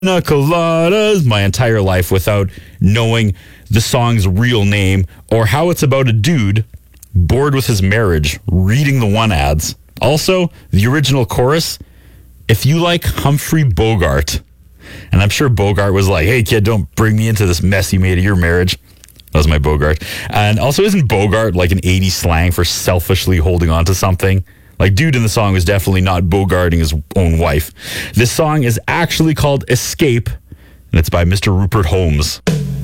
pina coladas my entire life without knowing the song's real name or how it's about a dude bored with his marriage reading the one ads. Also, the original chorus, if you like Humphrey Bogart. And I'm sure Bogart was like, hey kid, don't bring me into this mess you made of your marriage. That was my Bogart. And also, isn't Bogart like an 80s slang for selfishly holding on to something? Like, dude in the song was definitely not bogarting his own wife. This song is actually called Escape, and it's by Mr. Rupert Holmes.